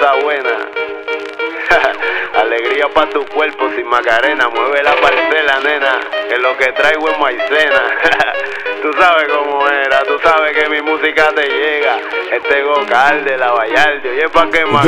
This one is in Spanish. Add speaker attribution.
Speaker 1: cosa buena. Alegría pa' tu cuerpo sin Macarena. Mueve la parcela, nena, que lo que traigo es maicena. Tú sabes cómo era, tú sabes que mi música te llega. Este Gocal de la Vallardio, y es pa' que